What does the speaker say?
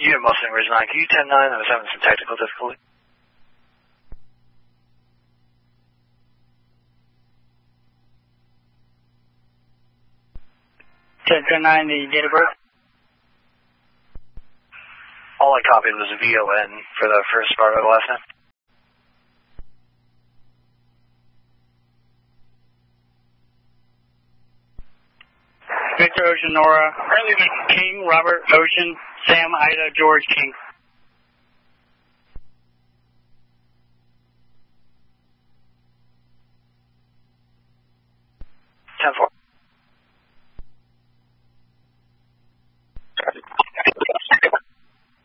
Unit Mustang Ridge 9, can you 10-9? I was having some technical difficulty. Ten 9, the date of birth? All I copied was VON for the first part of the last name. Victor Ocean Nora, Harley King, Robert Ocean, Sam Ida, George King. 10-4.